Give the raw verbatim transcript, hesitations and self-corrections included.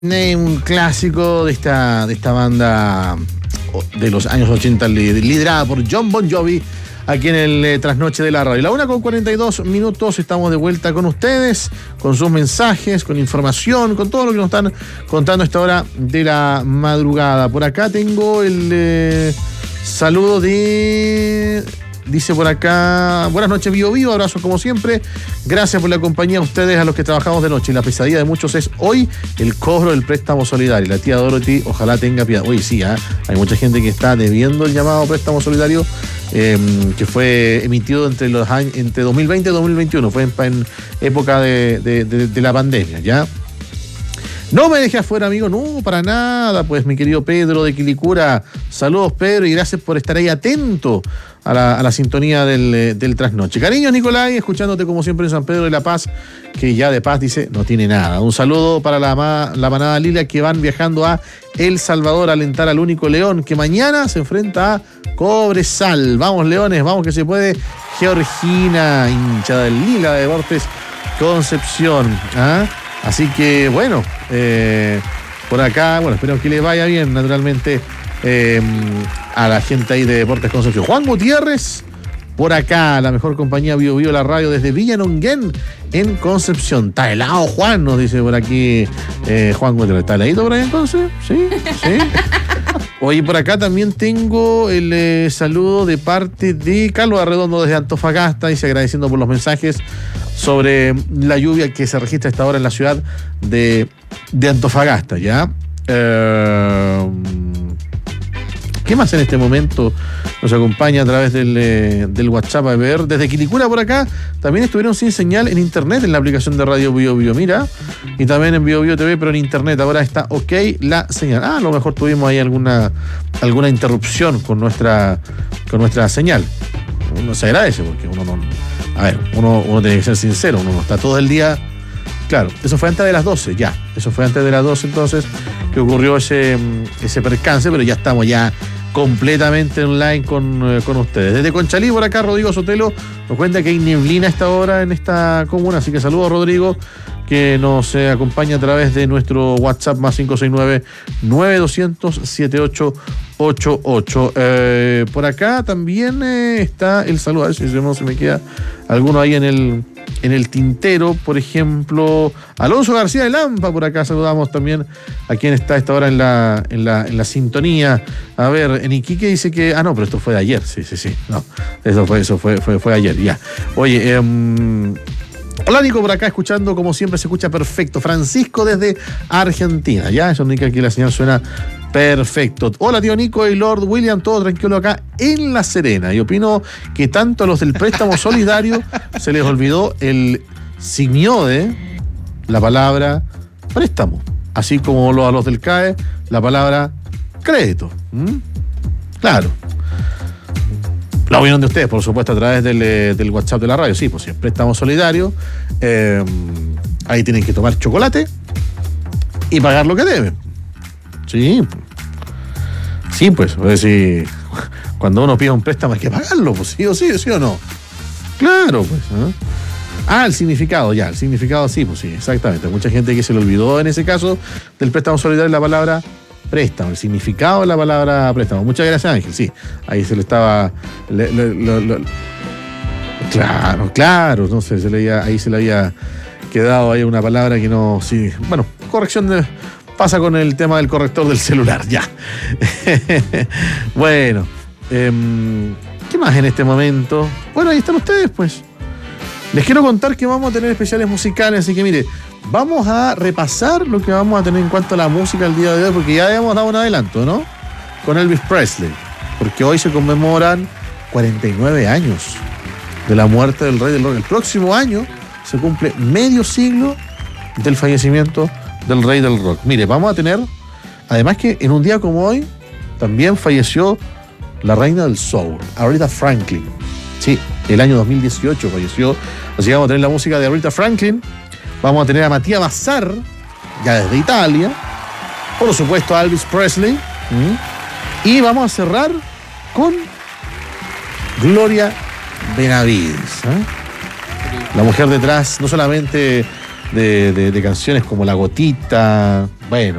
Un clásico de esta, de esta banda de los años ochenta, liderada por Jon Bon Jovi, aquí en el eh, Trasnoche de la Radio. La una con cuarenta y dos minutos, estamos de vuelta con ustedes, con sus mensajes, con información, con todo lo que nos están contando a esta hora de la madrugada. Por acá tengo el eh, saludo de... Dice por acá, buenas noches, Bio Bio, abrazos como siempre. Gracias por la compañía a ustedes, a los que trabajamos de noche. La pesadilla de muchos es hoy el cobro del préstamo solidario. La tía Dorothy, ojalá tenga piedad. Uy, sí, ¿eh? Hay mucha gente que está debiendo el llamado préstamo solidario eh, que fue emitido entre los años, entre dos mil veinte y dos mil veintiuno. Fue en, en época de, de, de, de la pandemia, ¿ya? No me deje afuera, amigo, no, para nada, pues, mi querido Pedro de Quilicura. Saludos, Pedro, y gracias por estar ahí atento a la, a la sintonía del, del trasnoche. Cariño, Nicolai, escuchándote como siempre en San Pedro de la Paz, que ya de paz, dice, no tiene nada. Un saludo para la, la manada Lilia, que van viajando a El Salvador a alentar al único León, que mañana se enfrenta a Cobresal. Vamos, Leones, vamos que se puede. Georgina, hinchada del Lila de Deportes Concepción, ¿ah? Así que, bueno, eh, por acá, bueno, espero que le vaya bien, naturalmente, eh, a la gente ahí de Deportes Concepción. Juan Gutiérrez, por acá, la mejor compañía Bio Bio, la radio desde Villa Nonguén, en Concepción. Está helado, Juan, nos dice por aquí eh, Juan Gutiérrez. ¿Está heladito por ahí entonces? Sí, sí. Oye, por acá también tengo el eh, saludo de parte de Carlos Arredondo desde Antofagasta, dice agradeciendo por los mensajes sobre la lluvia que se registra a esta hora en la ciudad de, de Antofagasta, ¿ya? Eh, ¿Qué más en este momento nos acompaña a través del, eh, del WhatsApp? A ver, desde Quilicura por acá también estuvieron sin señal en internet en la aplicación de Radio Bio Bio, mira, y también en Bio Bio T V, pero en internet ahora está ok la señal. Ah, a lo mejor tuvimos ahí alguna, alguna interrupción con nuestra, con nuestra señal. Uno se agradece porque uno no... A ver, uno, uno tiene que ser sincero, uno no está todo el día... Claro, eso fue antes de las doce, ya. Eso fue antes de las doce entonces que ocurrió ese, ese percance, pero ya estamos ya completamente online con, eh, con ustedes. Desde Conchalí, por acá, Rodrigo Sotelo nos cuenta que hay neblina a esta hora en esta comuna, así que saludos, Rodrigo, que nos eh, acompaña a través de nuestro WhatsApp más cinco seis nueve, nueve dos cero cero, siete ocho ocho ocho. Eh, por acá también eh, está el saludo, a ver si no se me queda alguno ahí en el... En el tintero, por ejemplo, Alonso García de Lampa, por acá saludamos también a quien está a esta hora en la, en la, en la sintonía. A ver, en Iquique dice que. Ah, no, pero esto fue de ayer, sí, sí, sí. No, eso fue, eso fue, fue, fue ayer, ya. Oye, eh, hola Nico, por acá escuchando, como siempre se escucha perfecto. Francisco desde Argentina, ya, eso indica que la señal suena perfecto. Hola tío Nico y Lord William, todo tranquilo acá en La Serena. Y opino que tanto a los del préstamo solidario se les olvidó el signo de la palabra préstamo, así como a los del C A E la palabra crédito. ¿Mm? Claro. La opinión de ustedes, por supuesto, a través del, del WhatsApp de la radio. Sí, pues si es préstamo solidario, eh, ahí tienen que tomar chocolate y pagar lo que deben. Sí, sí, pues, es decir, cuando uno pide un préstamo hay que pagarlo, pues sí o sí, sí o no. Claro, pues. ¿eh? Ah, el significado, ya, el significado sí, pues sí, exactamente. Mucha gente que se le olvidó en ese caso del préstamo solidario la palabra préstamo, el significado de la palabra préstamo. Muchas gracias, Ángel, sí, ahí se le estaba... Le, le, le, le, claro, claro, no sé, se le había, ahí se le había quedado ahí una palabra que no, sí, bueno, corrección de... Pasa con el tema del corrector del celular, ya. Bueno, eh, ¿qué más en este momento? Bueno, ahí están ustedes, pues. Les quiero contar que vamos a tener especiales musicales, así que mire, vamos a repasar lo que vamos a tener en cuanto a la música el día de hoy, porque ya habíamos dado un adelanto, ¿no? Con Elvis Presley, porque hoy se conmemoran cuarenta y nueve años de la muerte del rey del rock. El próximo año se cumple medio siglo del fallecimiento del rey del rock. Mire, vamos a tener, además que en un día como hoy, también falleció la reina del soul, Aretha Franklin. Sí, el año dos mil dieciocho falleció. Así que vamos a tener la música de Aretha Franklin. Vamos a tener a Matías Bazar, ya desde Italia. Por supuesto a Elvis Presley. ¿Mm? Y vamos a cerrar con Gloria Benavides, ¿eh? La mujer detrás, no solamente de, de, de canciones como La Gotita, Bueno.